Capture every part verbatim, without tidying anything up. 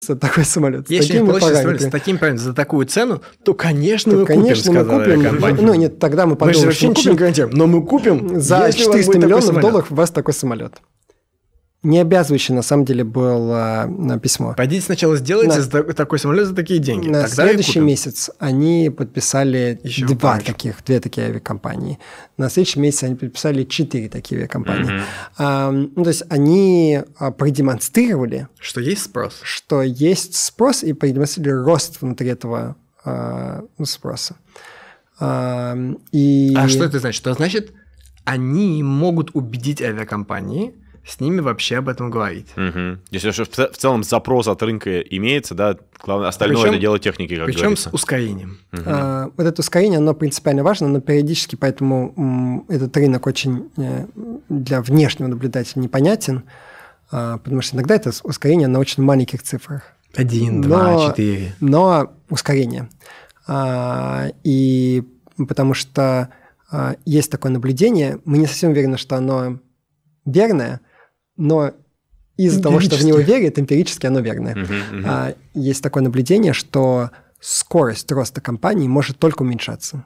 такой самолет. Если не получится самолет с таким параметром за такую цену, то, конечно, то, мы конечно, купим, мы купим. компания. Ну, нет, тогда мы подумаем, мы что мы купим, не гарантируем, но мы купим за четыреста миллионов долларов у вас такой самолет. Не обязывающий, на самом деле, было на письмо. Пойдите сначала сделайте на... за такой самолет за такие деньги. На Тогда следующий месяц они подписали Еще два парочку. таких, две такие авиакомпании. На следующий месяц они подписали четыре такие авиакомпании. Mm-hmm. А, ну, то есть они продемонстрировали... Что есть спрос. Что есть спрос, и продемонстрировали рост внутри этого а, спроса. А, и... а что это значит? Это значит, они могут убедить авиакомпании с ними вообще об этом говорить. Угу. Если в целом запрос от рынка имеется, да, главное, остальное причем, это дело техники, как причем говорится. С ускорением. Угу. А, вот это ускорение, оно принципиально важно, но периодически поэтому м, этот рынок очень э, для внешнего наблюдателя непонятен, а, потому что иногда это ускорение на очень маленьких цифрах. Один, два, четыре. Но ускорение. А, и потому что а, есть такое наблюдение, мы не совсем уверены, что оно верное, но из-за того, что в него верят, эмпирически оно верное. Uh-huh, uh-huh. А, есть такое наблюдение, что скорость роста компании может только уменьшаться.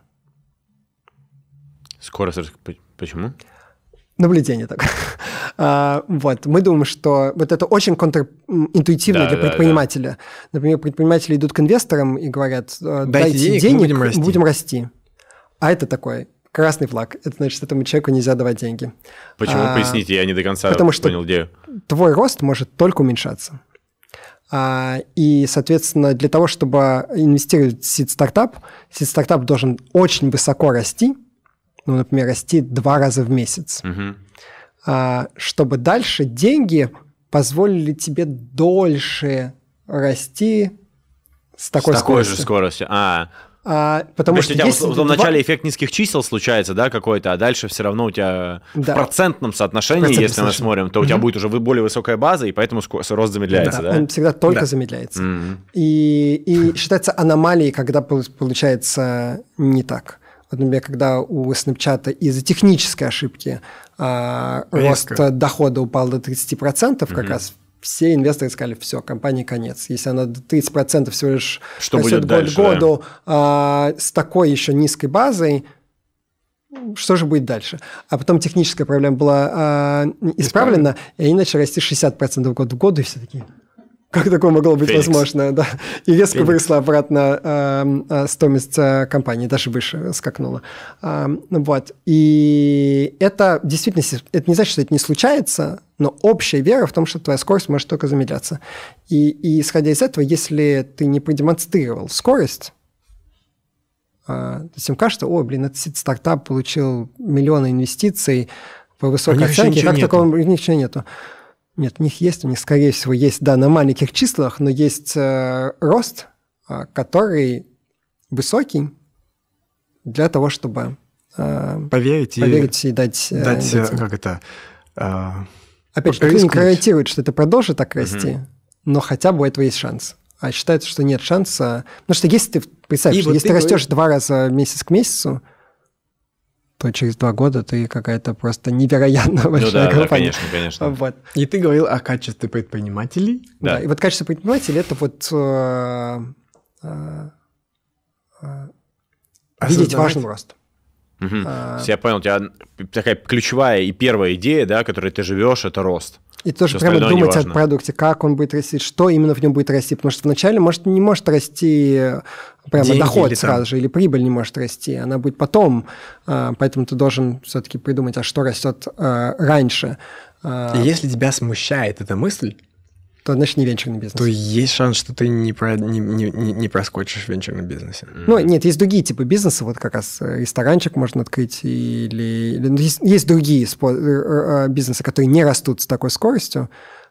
Скорость роста? Почему? Наблюдение такое. а, вот. Мы думаем, что вот это очень контринтуитивно да, для предпринимателя. Да, да. Например, предприниматели идут к инвесторам и говорят, дайте, дайте денег, денег будем, расти. будем расти. А это такое... Красный флаг. Это значит, этому человеку нельзя давать деньги. Почему? А, Поясните, я не до конца потому понял идею. Твой рост может только уменьшаться. А, и, соответственно, для того, чтобы инвестировать в сид-стартап, сид-стартап должен очень высоко расти, ну, например, расти два раза в месяц, угу. а, чтобы дальше деньги позволили тебе дольше расти с такой с такой скоростью. же скоростью. А, А, потому что у тебя в два... начале эффект низких чисел случается, да, какой-то, а дальше все равно у тебя да. в процентном соотношении, процентном если мы смотрим, то у тебя mm-hmm. будет уже более высокая база, и поэтому рост замедляется, да? да? Он всегда только да. замедляется. Mm-hmm. И, и считается аномалией, когда получается не так. Вот, например, когда у Snapchat из-за технической ошибки а, рост дохода упал до тридцать процентов, mm-hmm. как раз все инвесторы сказали, все, компании конец. Если она тридцать процентов всего лишь что растет будет год дальше, к году да? а, с такой еще низкой базой, что же будет дальше? А потом техническая проблема была а, исправлена, и они начали расти шестьдесят процентов год в год, и все такие... Как такое могло быть Феникс. возможно? Да. И резко Феникс. выросла обратно э, э, стоимость э, компании, даже выше скакнула. Э, вот. И это действительно, это не значит, что это не случается, но общая вера в том, что твоя скорость может только замедляться. И, и исходя из этого, если ты не продемонстрировал скорость, э, то всем кажется, о, блин, этот стартап получил миллионы инвестиций по высокой оценке, как такого у них ничего нету. Нет, у них есть, у них, скорее всего, есть, да, на маленьких числах, но есть э, рост, э, который высокий для того, чтобы э, поверить, поверить и, и дать... Э, дать, дать как это... Э, Опять же, никто не гарантирует, что это продолжит так расти, угу. но хотя бы у этого есть шанс. А считается, что нет шанса... Потому что если ты, представь, что вот если ты растешь говоришь... два раза месяц к месяцу, то через два года ты какая-то просто невероятно большая ну, да, компания. Да, конечно, конечно. Вот. И ты говорил о качестве предпринимателей. Да, да и вот качество предпринимателей – это вот э, э, э, видеть важный рост. Угу. А, Я понял, у тебя такая ключевая и первая идея, да, которой ты живешь, это рост. И тоже прямо думать о продукте, как он будет расти, что именно в нем будет расти. Потому что вначале может, не может расти прямо деньги доход сразу там. же, или прибыль не может расти. Она будет потом. Поэтому ты должен все-таки придумать, а что растет раньше. И если тебя смущает эта мысль, то, значит, не венчурный бизнес. То есть шанс, что ты не, про, не, не, не проскочишь в венчурном бизнесе. Ну, нет, есть другие типы бизнеса. Вот как раз ресторанчик можно открыть. Или, или есть, есть другие спо- бизнесы, которые не растут с такой скоростью.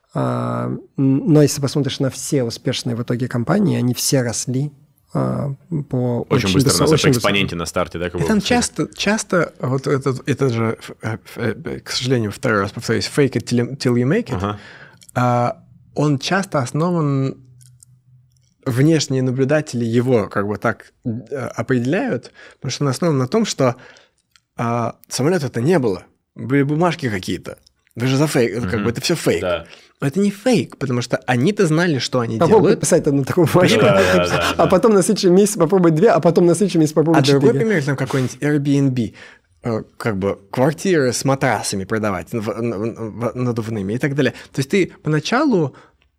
Но если посмотришь на все успешные в итоге компании, они все росли по очень, очень быстро, высо- очень по экспоненте высоко. На старте. Да, и там часто, часто вот это, это же, к сожалению, второй раз повторюсь, fake it till you make it. Ага. А, он часто основан, внешние наблюдатели его как бы так определяют, потому что он основан на том, что а, самолета-то не было, были бумажки какие-то. Вы же за фейк, mm-hmm. как бы это все фейк. Да. Но это не фейк, потому что они-то знали, что они попробуй делают. Попробуй подписать одну такую бумажку, да, да, да, а потом на следующий месяц попробовать две, а потом на следующий месяц попробовать четыре. А другой пример, там какой-нибудь Airbnb, как бы квартиры с матрасами продавать, надувными и так далее. То есть ты поначалу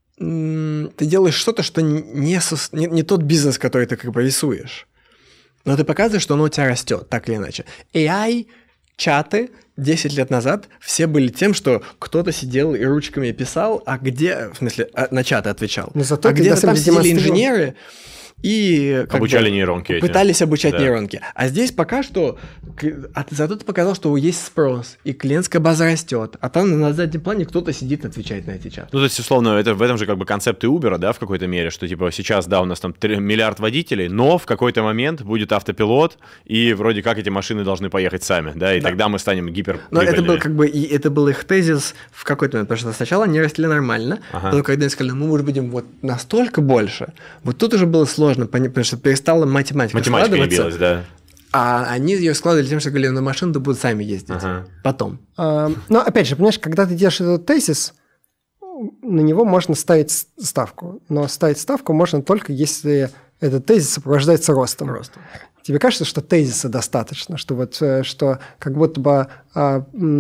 ты делаешь что-то, что не, не, не тот бизнес, который ты как бы рисуешь. Но ты показываешь, что оно у тебя растет, так или иначе. эй ай, чаты десять лет назад все были тем, что кто-то сидел и ручками писал, а где, в смысле, на чаты отвечал. Но зато а где-то там сидели инженеры и обучали бы, нейронки. Пытались эти. обучать да. нейронки. А здесь пока что, а зато ты показал, что есть спрос, и клиентская база растет, а там на заднем плане кто-то сидит и отвечает на эти чаты. Ну, то есть, условно, это в этом же как бы концепт и Uber, да, в какой-то мере, что типа сейчас, да, у нас там миллиард водителей, но в какой-то момент будет автопилот, и вроде как эти машины должны поехать сами, да, и да. тогда мы станем гипер. Но это был как бы, и это был их тезис в какой-то момент, потому что сначала они росли нормально, ага. потом когда они сказали, мы, может, будем вот настолько больше, вот тут уже было сложно. Потому что перестала математика, математика складываться. Математика не билась, да. А они ее складывали тем, что говорили, на машину будут сами ездить. Ага. Потом. А, но опять же, понимаешь, когда ты делаешь этот тезис, на него можно ставить ставку. Но ставить ставку можно только, если этот тезис сопровождается ростом. Ростом. Тебе кажется, что тезиса достаточно, что вот что как будто бы а,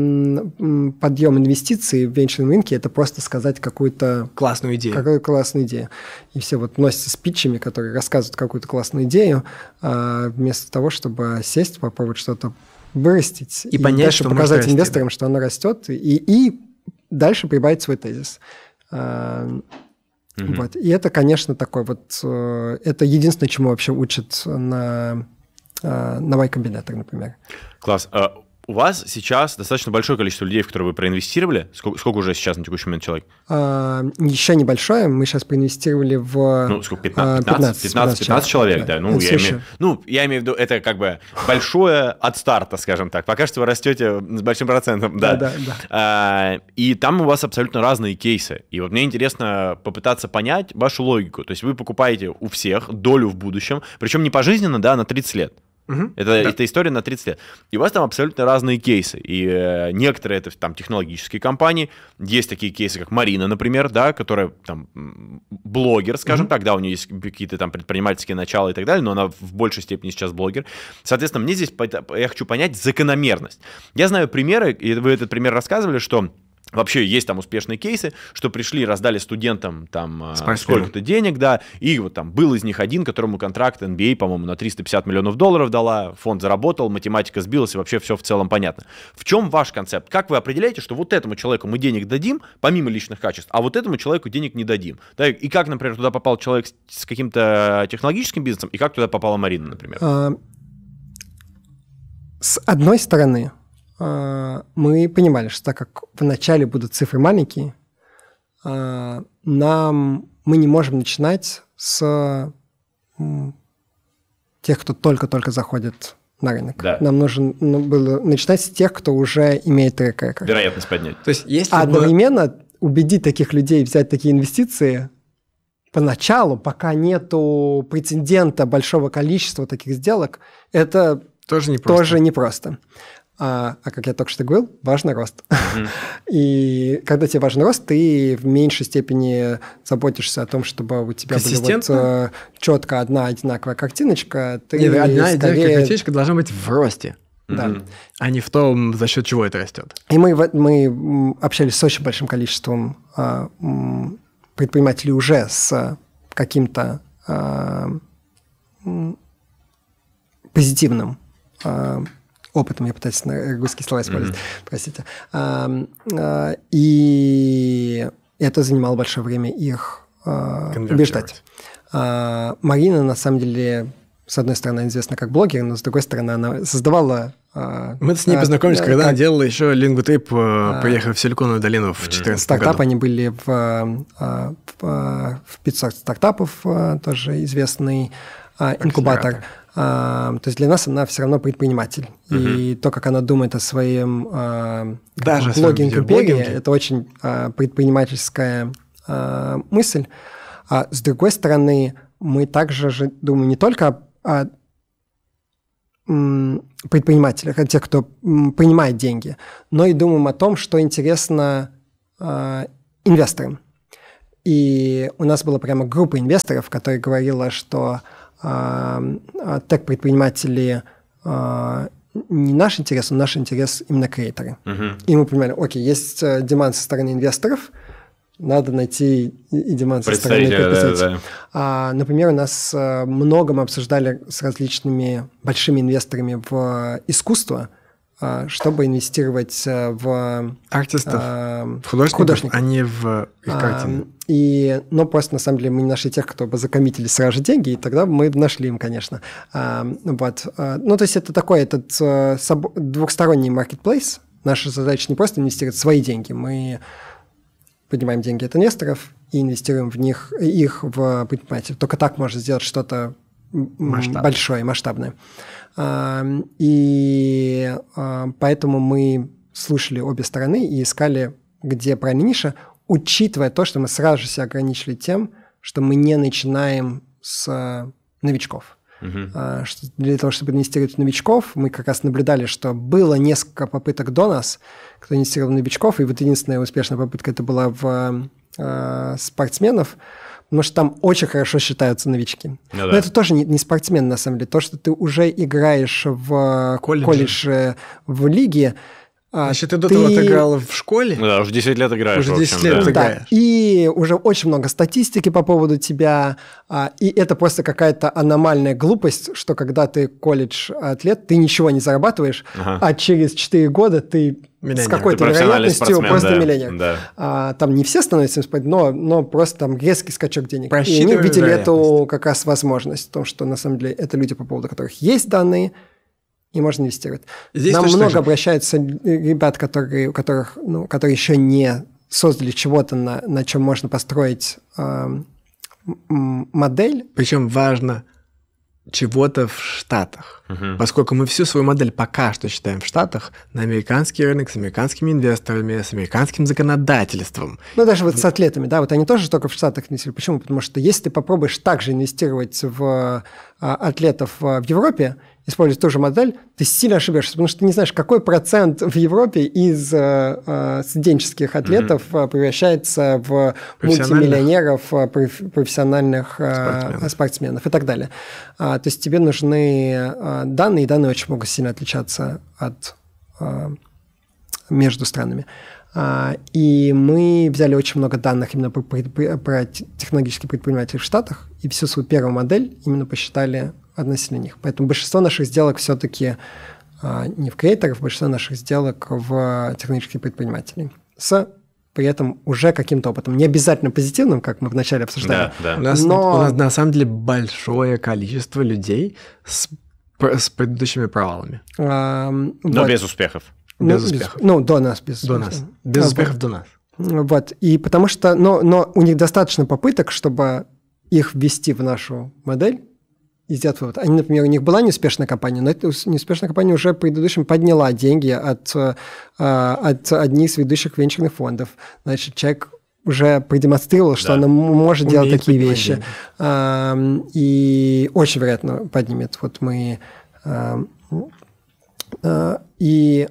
м, подъем инвестиций в венчурном рынке – это просто сказать какую-то классную идею. Какую классную идею. И все вот носятся с питчами, которые рассказывают какую-то классную идею, а, вместо того, чтобы сесть, попробовать что-то вырастить и, и понять, дальше что показать расти, инвесторам, да. что оно растет, и, и дальше прибавить свой тезис. А, mm-hmm. вот. И это, конечно, такой вот… Это единственное, чему вообще учат на… на Y-комбинатор, например. Класс. У вас сейчас достаточно большое количество людей, в которые вы проинвестировали. Сколько, сколько уже сейчас на текущий момент человек? А, еще небольшое. Мы сейчас проинвестировали в… Ну, сколько? пятнадцать, пятнадцать, пятнадцать, пятнадцать человек, да. да. Ну, я имею, ну, я имею в виду, это как бы большое от старта, скажем так. Пока что вы растете с большим процентом. Да, да, да. А, и там у вас абсолютно разные кейсы. И вот мне интересно попытаться понять вашу логику. То есть вы покупаете у всех долю в будущем, причем не пожизненно, да, на тридцать лет. Uh-huh. Это, да. это история на тридцать лет. И у вас там абсолютно разные кейсы. И э, некоторые это там технологические компании. Есть такие кейсы, как Марина, например, да, которая там блогер, скажем uh-huh. так, да, у нее есть какие-то там предпринимательские начала и так далее, но она в большей степени сейчас блогер. Соответственно, мне здесь, я хочу понять закономерность. Я знаю примеры, и вы этот пример рассказывали, что вообще есть там успешные кейсы, что пришли, раздали студентам там сколько-то денег, да, и вот там был из них один, которому контракт эн би эй, по-моему, на триста пятьдесят миллионов долларов дала, фонд заработал, математика сбилась, и вообще все в целом понятно. В чем ваш концепт? Как вы определяете, что вот этому человеку мы денег дадим, помимо личных качеств, а вот этому человеку денег не дадим? Да, и как, например, туда попал человек с каким-то технологическим бизнесом, и как туда попала Марина, например? С одной стороны, мы понимали, что так как вначале будут цифры маленькие, нам мы не можем начинать с тех, кто только-только заходит на рынок. Да. Нам нужно было начинать с тех, кто уже имеет трек-рекорд. Вероятность поднять. То есть, если одновременно бы... убедить таких людей взять такие инвестиции поначалу, пока нету прецедента большого количества таких сделок, это тоже непросто. Тоже непросто. А, а как я только что говорил, важен рост. Mm-hmm. И когда тебе важен рост, ты в меньшей степени заботишься о том, чтобы у тебя была вот, четко одна одинаковая картиночка. Ты Нет, одна скорее... одинаковая картиночка должна быть в росте, да. mm-hmm. а не в том, за счет чего это растет. И мы, мы общались с очень большим количеством а, предпринимателей уже с каким-то а, позитивным а, опытом, я пытаюсь на русские слова использовать, mm-hmm. простите. А, а, и это занимало большое время их а, убеждать. А, Марина, на самом деле, с одной стороны, известна как блогер, но с другой стороны, она создавала... А, Мы с ней а, познакомились, а, когда как... она делала еще Lingotrip, а, поехала в Силиконовую долину в две тысячи четырнадцатом году. Стартап, они были в, в, в пятьсот стартапов, тоже известный инкубатор. Uh, то есть для нас она все равно предприниматель. Uh-huh. И то, как она думает о своем uh, блогинг-империи, это очень uh, предпринимательская uh, мысль. А с другой стороны, мы также же думаем не только о, о предпринимателях, о тех, кто принимает деньги, но и думаем о том, что интересно э, инвесторам. И у нас была прямо группа инвесторов, которая говорила, что э, тег-предприниматели э, не наш интерес, а наш интерес именно креаторы. Uh-huh. И мы понимали, окей, есть деманд со стороны инвесторов, надо найти и деманд со стороны предпринимателей. Да, да. А, например, у нас много мы обсуждали с различными большими инвесторами в искусство, чтобы инвестировать в артистов, а, в художников, художников, а не в их картины. А, и, но просто, на самом деле, мы не нашли тех, кто бы закоммитили сразу же деньги, и тогда мы нашли им, конечно. А, вот. Ну, то есть это такой этот двухсторонний маркетплейс. Наша задача не просто инвестировать свои деньги, мы поднимаем деньги от инвесторов и инвестируем в них, их в предпринимателей. Только так можно сделать что-то Масштаб. большое, масштабное. И поэтому мы слушали обе стороны и искали, где правильная ниша, учитывая то, что мы сразу же себя ограничили тем, что мы не начинаем с новичков. Uh-huh. Для того, чтобы инвестировать в новичков, мы как раз наблюдали, что было несколько попыток до нас, кто инвестировал в новичков, и вот единственная успешная попытка это была в э, спортсменов, потому что там очень хорошо считаются новички. Ну, Но да. это тоже не, не спортсмен, на самом деле. То, что ты уже играешь в колледже, колледже в лиге. Значит, ты до того ты... играл в школе? Да, уже десять лет играешь. Уже десять общем, лет да. играешь. Да, и уже очень много статистики по поводу тебя. И это просто какая-то аномальная глупость, что когда ты колледж-атлет, ты ничего не зарабатываешь, ага. а через четыре года ты миллионер. С какой-то вероятностью просто да. миллионер. Да. А, там не все становятся, но, но просто там резкий скачок денег. И они видели эту как раз возможность, в том, что на самом деле это люди, по поводу которых есть данные, и можно инвестировать. Здесь Нам много же. обращаются ребят, которые, у которых, ну, которые еще не создали чего-то, на, на чем можно построить э, модель. Причем важно чего-то в Штатах. Uh-huh. Поскольку мы всю свою модель пока что считаем в Штатах, на американский рынок, с американскими инвесторами, с американским законодательством. Ну, даже вот с атлетами, да, вот они тоже только в Штатах инвестируют. Почему? Потому что если ты попробуешь также инвестировать в а, атлетов в Европе, использовать ту же модель, ты сильно ошибешься, потому что ты не знаешь, какой процент в Европе из э, студенческих атлетов mm-hmm. превращается в мультимиллионеров, профессиональных спортсменов. спортсменов и так далее. А, то есть тебе нужны а, данные, и данные очень могут сильно отличаться от, а, между странами. А, и мы взяли очень много данных именно про, про, про технологические предприниматели в Штатах, и всю свою первую модель именно посчитали относительно них. Поэтому большинство наших сделок все-таки а, не в креаторах, большинство наших сделок в технологических предпринимателей. С при этом уже каким-то опытом. Не обязательно позитивным, как мы вначале обсуждали. Да, да. У, нас, но... у нас на самом деле большое количество людей с, с предыдущими провалами. А, но вот. без успехов. Ну, без успехов. Без, ну, до нас. Без, до нас. Без а, успехов вот. до нас. Вот. И потому что... Но, но у них достаточно попыток, чтобы их ввести в нашу модель, и сделать вывод. Они, например, у них была неуспешная компания, но эта неуспешная компания уже в предыдущем подняла деньги от, от одних из ведущих венчурных фондов. Значит, человек уже продемонстрировал, что да. она может Умеет делать такие вещи. Деньги. И очень вероятно поднимет. Вот мы... И...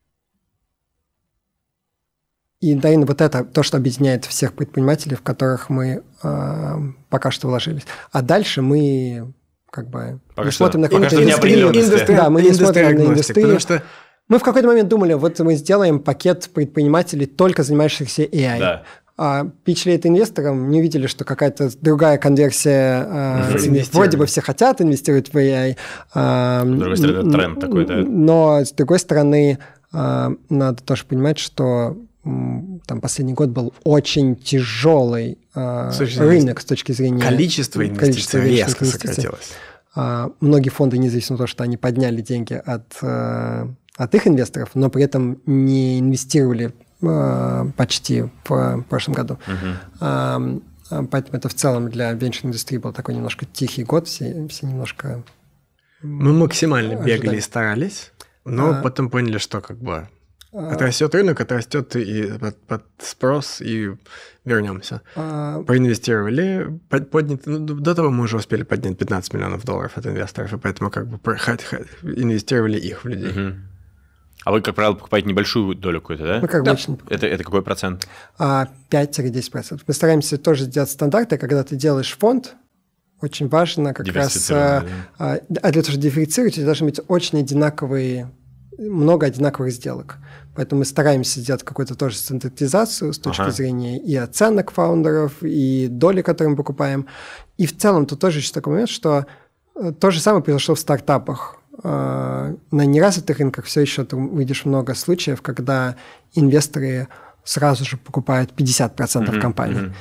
И, наверное, вот это то, что объединяет всех предпринимателей, в которых мы пока что вложились. А дальше мы... как бы пока не что, смотрим на пока какую-то индустрию. Индустрия, да, мы не смотрим на индустрию. Потому что... Мы в какой-то момент думали, вот мы сделаем пакет предпринимателей, только занимающихся эй ай. Да. А питчли это инвесторам, не увидели, что какая-то другая конверсия. Mm-hmm. Вроде бы все хотят инвестировать в эй ай. А, с другой стороны, это тренд такой, да? Но, с другой стороны, надо тоже понимать, что там последний год был очень тяжелый с рынок с точки зрения... Количество инвестиций резко сократилось. Uh, многие фонды, независимо от того, что они подняли деньги от, uh, от их инвесторов, но при этом не инвестировали uh, почти в прошлом году. Uh-huh. Uh, поэтому это в целом для венчурной индустрии был такой немножко тихий год, все, все немножко... Мы максимально ожидали. Бегали и старались, но uh, потом поняли, что как бы... Отрастет рынок, отрастет и под, под спрос, и вернемся. А... Проинвестировали, подняли, ну, до того мы уже успели поднять пятнадцать миллионов долларов от инвесторов, и поэтому как бы инвестировали их в людей. Угу. А вы, как правило, покупаете небольшую долю какую-то, да? Мы как бы да. очень... это, это какой процент? пять-десять процентов. Мы стараемся тоже делать стандарты, когда ты делаешь фонд, очень важно как раз... Да. А для того, чтобы дифференцировать, у тебя должны быть очень одинаковые, много одинаковых сделок. Поэтому мы стараемся сделать какую-то тоже стандартизацию с точки ага. зрения и оценок фаундеров, и доли, которые мы покупаем. И в целом тут тоже еще такой момент, что то же самое произошло в стартапах. На неразвитых рынках все еще ты увидишь много случаев, когда инвесторы сразу же покупают пятьдесят процентов mm-hmm, компании. Mm-hmm.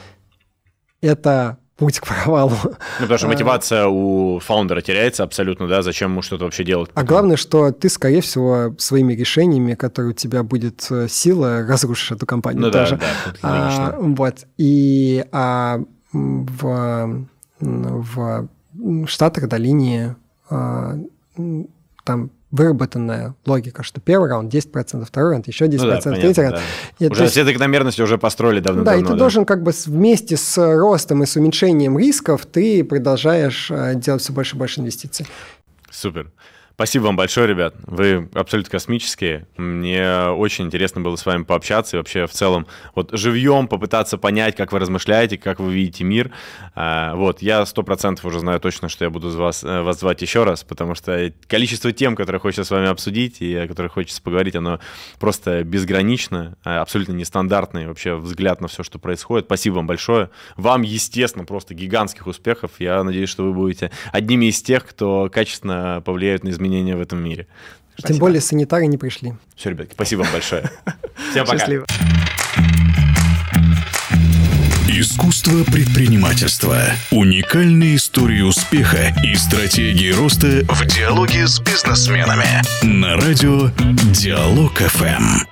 Это путь к провалу. Ну, потому что мотивация у фаундера теряется абсолютно, да, зачем ему что-то вообще делать. А главное, что ты, скорее всего, своими решениями, которые у тебя будет сила, разрушишь эту компанию ну, тоже. Да, да, а, вот. И а, в, в Штатах до линии а, там выработанная логика, что первый раунд десять процентов, второй раунд еще десять процентов, ну да, третий раунд. Да. Уже все закономерности уже построили давно-давно. Да, и ты да. должен как бы вместе с ростом и с уменьшением рисков ты продолжаешь делать все больше и больше инвестиций. Супер. Спасибо вам большое, ребят. Вы абсолютно космические. Мне очень интересно было с вами пообщаться и вообще в целом вот живьем попытаться понять, как вы размышляете, как вы видите мир. Вот, я сто процентов уже знаю точно, что я буду вас, вас звать еще раз, потому что количество тем, которые хочется с вами обсудить и о которых хочется поговорить, оно просто безгранично, абсолютно нестандартный вообще взгляд на все, что происходит. Спасибо вам большое. Вам, естественно, просто гигантских успехов. Я надеюсь, что вы будете одними из тех, кто качественно повлияет на изменения в этом мире. Тем спасибо. Более санитары не пришли. Все, ребятки, спасибо вам большое. Всем пока. Счастливо. Искусство предпринимательства. Уникальные истории успеха и стратегии роста в диалоге с бизнесменами. На радио Диалог эф эм.